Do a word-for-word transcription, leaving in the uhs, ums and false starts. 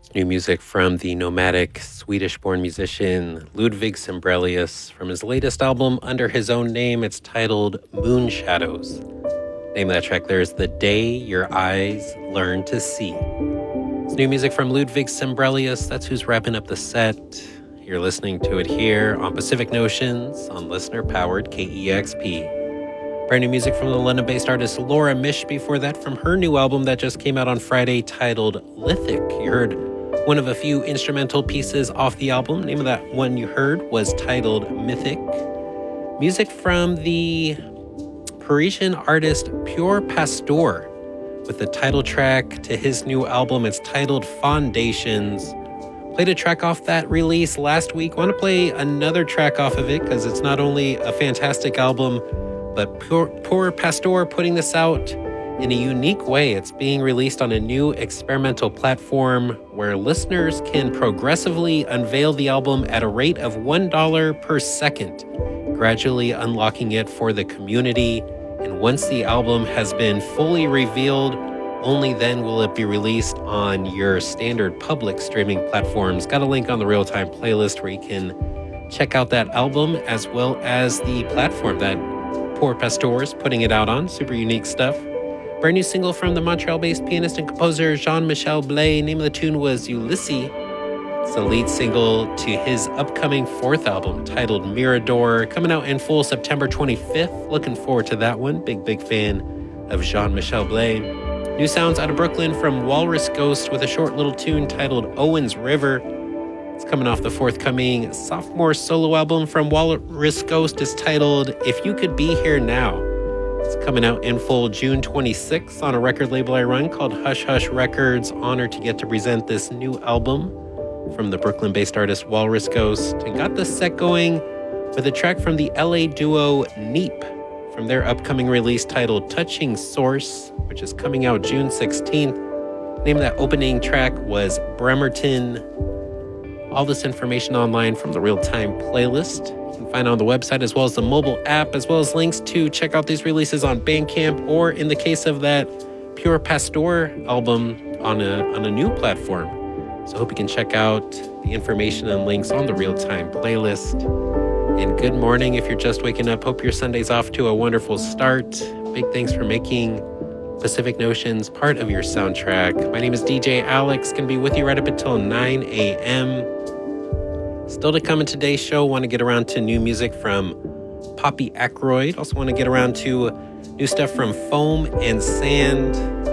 New music from the nomadic Swedish-born musician Ludwig Sembrelius from his latest album under his own name. It's titled Moon Shadows. Name of that track there is The Day Your Eyes Learn to See. It's new music from Ludwig Sembrelius. That's who's wrapping up the set. You're listening to it here on Pacific Notions on listener-powered K E X P. Brand new music from the London-based artist Laura Mish before that from her new album that just came out on Friday titled Lithic. You heard one of a few instrumental pieces off the album. The name of that one you heard was titled Mythic. Music from the Parisian artist Pure Pasteur with the title track to his new album. It's titled Foundations. Played a track off that release last week. Want to play another track off of it because it's not only a fantastic album, but Pure, Pure Pasteur putting this out in a unique way. It's being released on a new experimental platform where listeners can progressively unveil the album at a rate of one dollar per second, gradually unlocking it for the community. And once the album has been fully revealed, only then will it be released on your standard public streaming platforms. Got a link on the real-time playlist where you can check out that album as well as the platform that Pure Pasteur is putting it out on. Super unique stuff. Brand new single from the Montreal-based pianist and composer Jean-Michel Blay. Name of the tune was Ulysses. It's the lead single to his upcoming fourth album titled Mirador, coming out in full September twenty-fifth. Looking forward to that one. Big, big fan of Jean-Michel Blay. New sounds out of Brooklyn from Walrus Ghost with a short little tune titled Owens River. It's coming off the forthcoming sophomore solo album from Walrus Ghost. It's titled If You Could Be Here Now. It's coming out in full June twenty-sixth on a record label I run called Hush Hush Records. Honored to get to present this new album from the Brooklyn-based artist Walrus Ghost. And got the set going with a track from the L A duo Neep from their upcoming release titled Touching Source, which is coming out June sixteenth. Name of that opening track was Bremerton. All this information online from the real-time playlist. You can find it on the website as well as the mobile app, as well as links to check out these releases on Bandcamp, or in the case of that Pure Pasteur album on a, on a new platform. So I hope you can check out the information and links on the real-time playlist. And good morning if you're just waking up. Hope your Sunday's off to a wonderful start. Big thanks for making Pacific Notions part of your soundtrack. My name is D J Alex. Going to be with you right up until nine a.m. Still to come in today's show, want to get around to new music from Poppy Ackroyd. Also want to get around to new stuff from Foam and Sand.